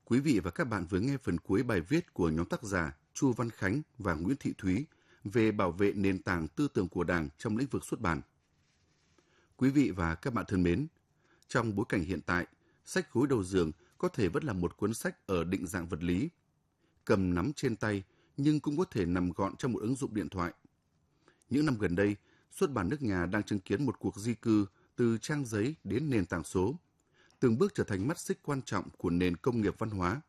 Quý vị và các bạn vừa nghe phần cuối bài viết của nhóm tác giả Chu Văn Khánh và Nguyễn Thị Thúy về bảo vệ nền tảng tư tưởng của Đảng trong lĩnh vực xuất bản. Quý vị và các bạn thân mến, trong bối cảnh hiện tại, sách gối đầu giường có thể vẫn là một cuốn sách ở định dạng vật lý, cầm nắm trên tay nhưng cũng có thể nằm gọn trong một ứng dụng điện thoại. Những năm gần đây, xuất bản nước nhà đang chứng kiến một cuộc di cư từ trang giấy đến nền tảng số, từng bước trở thành mắt xích quan trọng của nền công nghiệp văn hóa.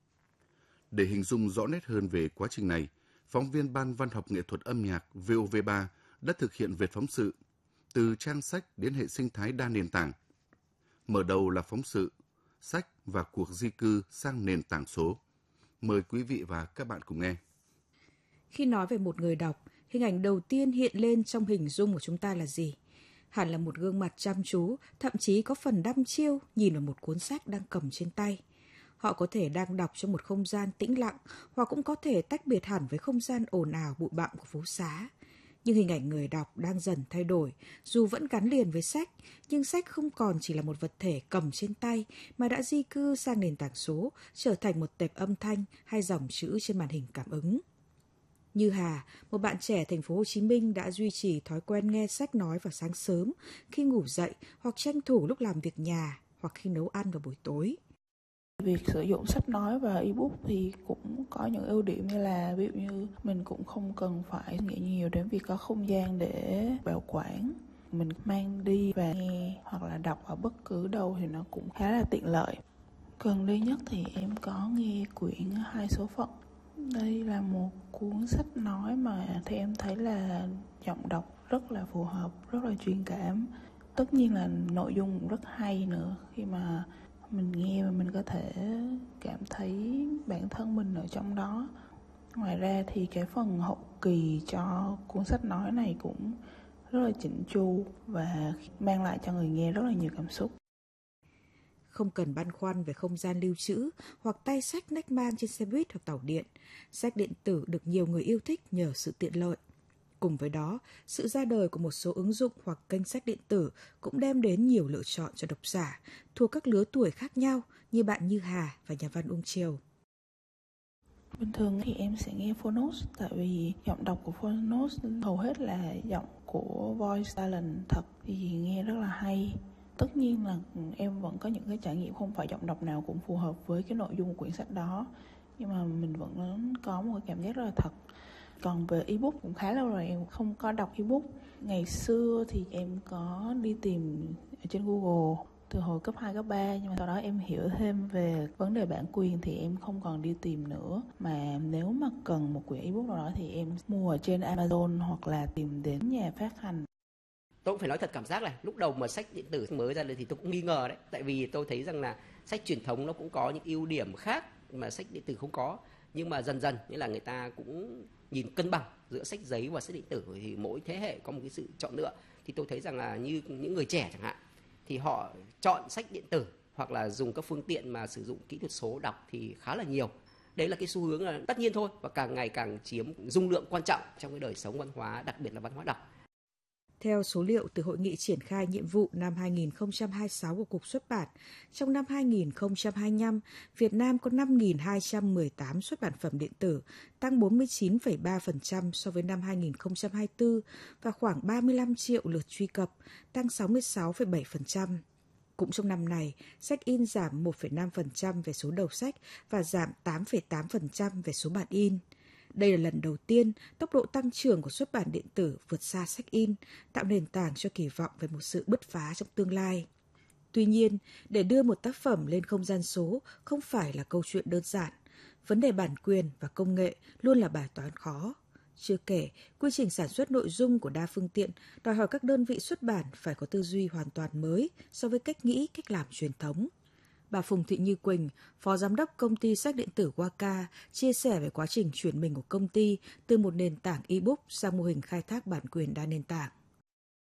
Để hình dung rõ nét hơn về quá trình này, phóng viên Ban Văn học nghệ thuật âm nhạc VOV3 đã thực hiện vệt phóng sự từ trang sách đến hệ sinh thái đa nền tảng. Mở đầu là phóng sự sách và cuộc di cư sang nền tảng số. Mời quý vị và các bạn cùng nghe. Khi nói về một người đọc, hình ảnh đầu tiên hiện lên trong hình dung của chúng ta là gì? Hẳn là một gương mặt chăm chú, thậm chí có phần đăm chiêu nhìn vào một cuốn sách đang cầm trên tay. Họ có thể đang đọc trong một không gian tĩnh lặng, hoặc cũng có thể tách biệt hẳn với không gian ồn ào bụi bặm của phố xá. Nhưng hình ảnh người đọc đang dần thay đổi, dù vẫn gắn liền với sách, nhưng sách không còn chỉ là một vật thể cầm trên tay mà đã di cư sang nền tảng số, trở thành một tệp âm thanh hay dòng chữ trên màn hình cảm ứng. Như Hà, một bạn trẻ thành phố Hồ Chí Minh đã duy trì thói quen nghe sách nói vào sáng sớm, khi ngủ dậy hoặc tranh thủ lúc làm việc nhà hoặc khi nấu ăn vào buổi tối. Việc sử dụng sách nói và ebook thì cũng có những ưu điểm như là ví dụ như mình cũng không cần phải nghĩ nhiều đến việc có không gian để bảo quản. Mình mang đi và nghe hoặc là đọc ở bất cứ đâu thì nó cũng khá là tiện lợi. Gần đây nhất thì em có nghe quyển Hai số phận. Đây là một cuốn sách nói mà theo em thấy là giọng đọc rất là phù hợp, rất là truyền cảm. Tất nhiên là nội dung rất hay nữa, khi mà mình nghe và mình có thể cảm thấy bản thân mình ở trong đó. Ngoài ra thì cái phần hậu kỳ cho cuốn sách nói này cũng rất là chỉnh chu và mang lại cho người nghe rất là nhiều cảm xúc. Không cần băn khoăn về không gian lưu trữ hoặc tay sách nách man trên xe buýt hoặc tàu điện, sách điện tử được nhiều người yêu thích nhờ sự tiện lợi. Cùng với đó, sự ra đời của một số ứng dụng hoặc kênh sách điện tử cũng đem đến nhiều lựa chọn cho độc giả thuộc các lứa tuổi khác nhau như bạn Như Hà và nhà văn Uông Triều. Bình thường thì em sẽ nghe Phonos, tại vì giọng đọc của Phonos hầu hết là giọng của voice talent thật thì nghe rất là hay. Tất nhiên là em vẫn có những cái trải nghiệm không phải giọng đọc nào cũng phù hợp với cái nội dung của quyển sách đó, nhưng mà mình vẫn có một cái cảm giác rất là thật. Còn về ebook cũng khá lâu rồi em không có đọc ebook. Ngày xưa thì em có đi tìm ở trên Google từ hồi cấp 2, cấp 3, nhưng mà sau đó em hiểu thêm về vấn đề bản quyền thì em không còn đi tìm nữa. Mà nếu mà cần một quyển ebook nào đó thì em mua ở trên Amazon hoặc là tìm đến nhà phát hành. Tôi cũng phải nói thật, cảm giác này, lúc đầu mà sách điện tử mới ra thì tôi cũng nghi ngờ đấy. Tại vì tôi thấy rằng là sách truyền thống nó cũng có những ưu điểm khác mà sách điện tử không có. Nhưng mà dần dần, nghĩa là người ta cũng nhìn cân bằng giữa sách giấy và sách điện tử, thì mỗi thế hệ có một cái sự chọn lựa. Thì tôi thấy rằng là như những người trẻ chẳng hạn, thì họ chọn sách điện tử hoặc là dùng các phương tiện mà sử dụng kỹ thuật số đọc thì khá là nhiều. Đấy là cái xu hướng là tất nhiên thôi, và càng ngày càng chiếm dung lượng quan trọng trong cái đời sống văn hóa, đặc biệt là văn hóa đọc. Theo số liệu từ Hội nghị triển khai nhiệm vụ năm 2026 của Cục Xuất bản, trong năm 2025, Việt Nam có 5.218 xuất bản phẩm điện tử, tăng 49,3% so với năm 2024 và khoảng 35 triệu lượt truy cập, tăng 66,7%. Cũng trong năm này, sách in giảm 1,5% về số đầu sách và giảm 8,8% về số bản in. Đây là lần đầu tiên tốc độ tăng trưởng của xuất bản điện tử vượt xa sách in, tạo nền tảng cho kỳ vọng về một sự bứt phá trong tương lai. Tuy nhiên, để đưa một tác phẩm lên không gian số không phải là câu chuyện đơn giản. Vấn đề bản quyền và công nghệ luôn là bài toán khó. Chưa kể, quy trình sản xuất nội dung của đa phương tiện đòi hỏi các đơn vị xuất bản phải có tư duy hoàn toàn mới so với cách nghĩ, cách làm truyền thống. Bà Phùng Thị Như Quỳnh, Phó Giám đốc Công ty Sách Điện tử Waka, chia sẻ về quá trình chuyển mình của công ty từ một nền tảng ebook sang mô hình khai thác bản quyền đa nền tảng.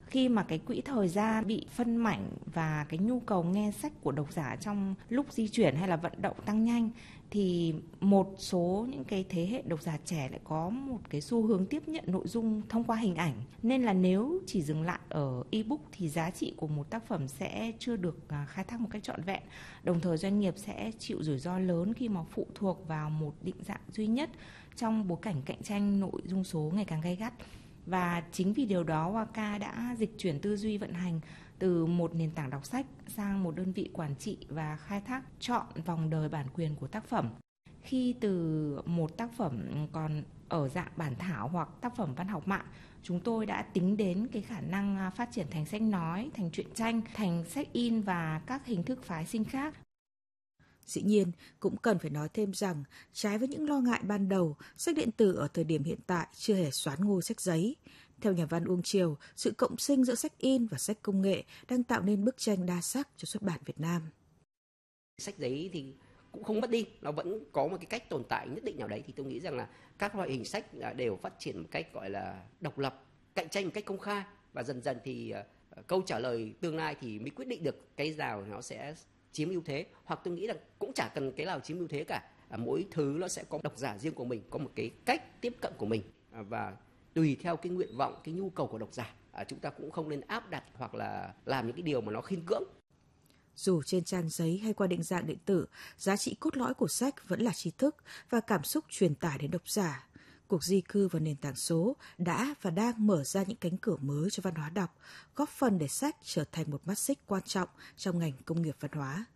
Khi mà cái quỹ thời gian bị phân mảnh và cái nhu cầu nghe sách của độc giả trong lúc di chuyển hay là vận động tăng nhanh, thì một số những cái thế hệ độc giả trẻ lại có một cái xu hướng tiếp nhận nội dung thông qua hình ảnh. Nên là nếu chỉ dừng lại ở ebook thì giá trị của một tác phẩm sẽ chưa được khai thác một cách trọn vẹn. Đồng thời doanh nghiệp sẽ chịu rủi ro lớn khi mà phụ thuộc vào một định dạng duy nhất trong bối cảnh cạnh tranh nội dung số ngày càng gay gắt. Và chính vì điều đó Waka đã dịch chuyển tư duy vận hành từ một nền tảng đọc sách sang một đơn vị quản trị và khai thác trọn vòng đời bản quyền của tác phẩm. Khi từ một tác phẩm còn ở dạng bản thảo hoặc tác phẩm văn học mạng, chúng tôi đã tính đến cái khả năng phát triển thành sách nói, thành truyện tranh, thành sách in và các hình thức phái sinh khác. Dĩ nhiên, cũng cần phải nói thêm rằng, trái với những lo ngại ban đầu, sách điện tử ở thời điểm hiện tại chưa hề soán ngôi sách giấy. Theo nhà văn Uông Triều, sự cộng sinh giữa sách in và sách công nghệ đang tạo nên bức tranh đa sắc cho xuất bản Việt Nam. Sách giấy thì cũng không mất đi, nó vẫn có một cái cách tồn tại nhất định nào đấy, thì tôi nghĩ rằng là các loại hình sách đều phát triển một cách gọi là độc lập, cạnh tranh một cách công khai, và dần dần thì câu trả lời tương lai thì mới quyết định được cái nào nó sẽ chiếm ưu thế, hoặc tôi nghĩ là cũng chả cần cái nào chiếm ưu thế cả. Mỗi thứ nó sẽ có độc giả riêng của mình, có một cái cách tiếp cận của mình, và tùy theo cái nguyện vọng, cái nhu cầu của độc giả, chúng ta cũng không nên áp đặt hoặc là làm những cái điều mà nó khiên cưỡng. Dù trên trang giấy hay qua định dạng điện tử, giá trị cốt lõi của sách vẫn là tri thức và cảm xúc truyền tải đến độc giả. Cuộc di cư vào nền tảng số đã và đang mở ra những cánh cửa mới cho văn hóa đọc, góp phần để sách trở thành một mắt xích quan trọng trong ngành công nghiệp văn hóa.